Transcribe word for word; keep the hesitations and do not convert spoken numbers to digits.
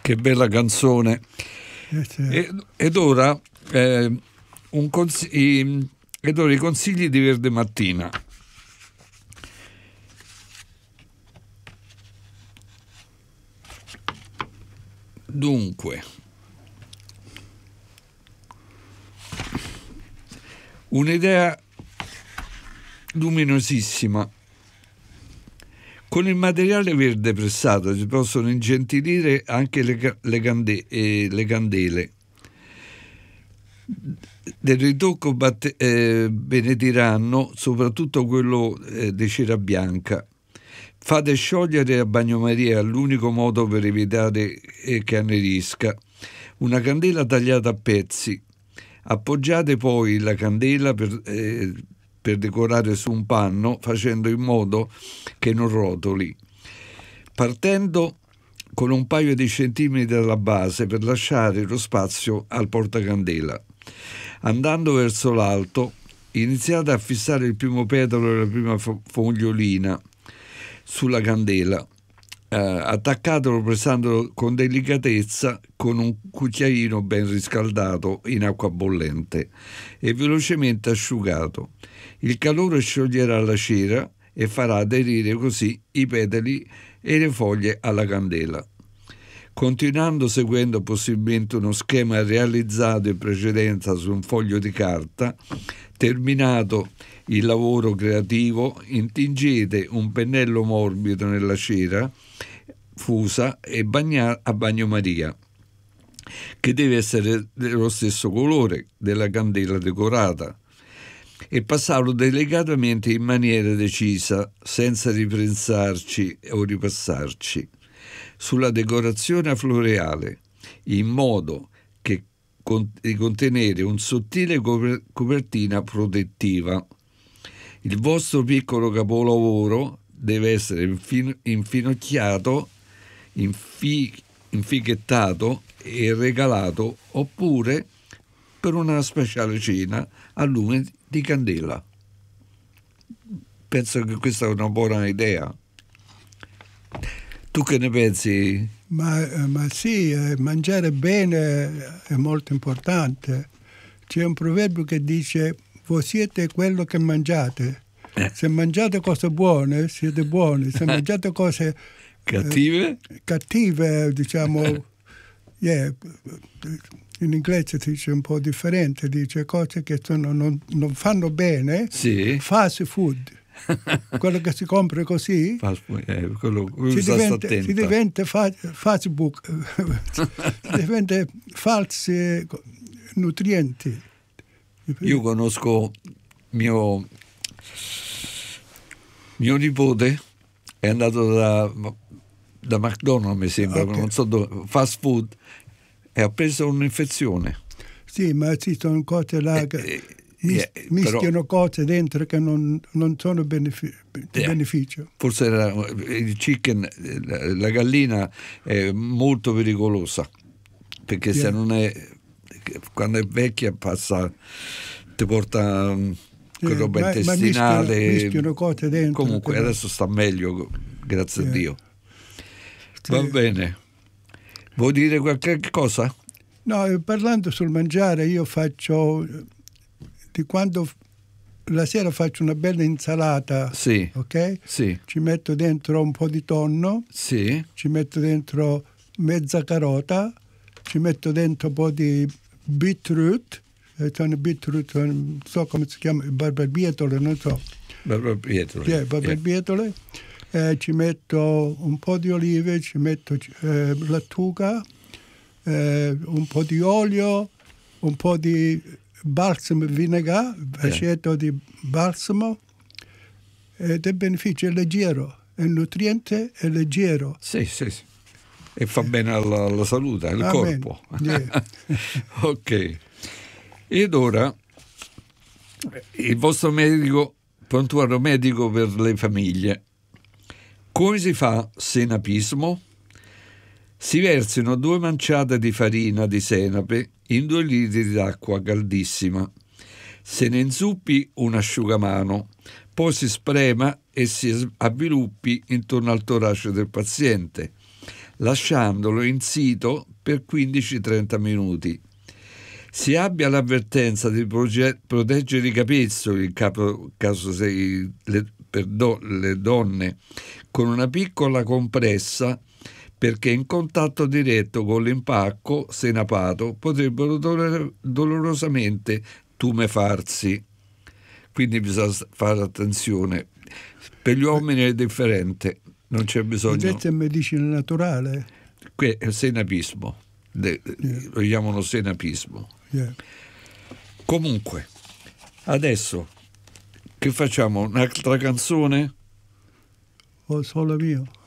Che bella canzone. Eh, sì. E- ed ora eh, un cons- i, ed ora i consigli di Verde Mattina. Dunque, un'idea luminosissima. Con il materiale verde pressato si possono ingentilire anche le, ca- le cande- eh, le candele. Del ritocco batte- eh, benediranno soprattutto quello eh, di cera bianca. Fate sciogliere a bagnomaria, l'unico modo per evitare eh, che annerisca. Una candela tagliata a pezzi. Appoggiate poi la candela per, eh, per decorare su un panno, facendo in modo che non rotoli. Partendo con un paio di centimetri dalla base per lasciare lo spazio al portacandela. Andando verso l'alto, iniziate a fissare il primo petalo e la prima fo- fogliolina sulla candela. Eh, attaccatelo pressandolo con delicatezza con un cucchiaino ben riscaldato in acqua bollente e velocemente asciugato. Il calore scioglierà la cera e farà aderire così i petali e le foglie alla candela. Continuando seguendo possibilmente uno schema realizzato in precedenza su un foglio di carta, terminato il lavoro creativo, intingete un pennello morbido nella cera fusa e bagna- a bagnomaria, che deve essere dello stesso colore della candela decorata, e passarlo delicatamente in maniera decisa, senza riprensarci o ripassarci, sulla decorazione floreale, in modo che con- di contenere un sottile coper- copertina protettiva. Il vostro piccolo capolavoro deve essere infin- infinocchiato, infi- infichettato e regalato, oppure per una speciale cena a lume di candela. Penso che questa è una buona idea. Tu che ne pensi? Ma, eh, ma sì, eh, mangiare bene è molto importante. C'è un proverbio che dice: voi siete quello che mangiate. Eh. Se mangiate cose buone, siete buoni. Se mangiate cose Cattive? eh, cattive, diciamo, yeah, in inglese si dice un po' differente, dice cose che sono, non, non fanno bene, Sì. fast food. Quello che si compra così Eh, quello, quello si sta diventa, attenta. si diventa fa- Facebook, si diventa falsi nutrienti. Io conosco mio mio nipote, è andato da, da McDonald's, mi sembra, Okay. non so dove, fast food, e ha preso un'infezione. Sì, ma ci sono cose là che Eh, mis- eh, mischiano però- cose dentro che non, non sono benefi- di Eh. beneficio. Forse era, il chicken, la, la gallina è molto pericolosa, perché se Yeah. non è, quando è vecchia passa, ti porta um, Eh, roba ma- ma intestinale. mischiano- mischiano cose dentro, Comunque però. adesso sta meglio, grazie a Yeah. Dio. Sì. Va bene. Vuoi dire qualche cosa? No, eh, parlando sul mangiare, io faccio eh, di quando f- la sera faccio una bella insalata, Sì. ok? Sì. Ci metto dentro un po' di tonno, Sì. ci metto dentro mezza carota, ci metto dentro un po' di beetroot, eh, sono beetroot, eh, non so come si chiama, barbabietole, non so, Barbara Pietro. yeah, barbabietole, eh, ci metto un po' di olive, ci metto eh, lattuga, eh, un po' di olio, un po' di balsamo vinegar, aceto di balsamo, ed è beneficio, è leggero, è nutriente, è leggero. Sì, sì, sì. E fa bene alla, alla salute, al Amen. corpo. Yeah. Ok. Ed ora il vostro medico, prontuario medico per le famiglie. Come si fa senapismo? Si versino due manciate di farina di senape in due litri d'acqua caldissima. Se ne inzuppi un asciugamano, poi si sprema e si avviluppi intorno al torace del paziente. lasciandolo in sito per quindici trenta minuti. Si abbia l'avvertenza di proge- proteggere i capezzoli in capo, caso sei le, per do, le donne con una piccola compressa, perché in contatto diretto con l'impacco senapato potrebbero dolor- dolorosamente tumefarsi. Quindi bisogna fare attenzione. Per gli uomini è differente, non c'è bisogno. Questa è medicina naturale. Qui è senapismo, De, yeah. Lo chiamano senapismo. Yeah. Comunque, adesso che facciamo? Un'altra canzone? O solo mio?